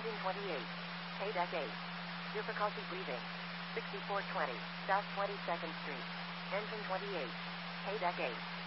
Ending 28. Paydeck 8. Difficulty breathing. 6420. South 22nd Street. Engine 28. Paydeck 8.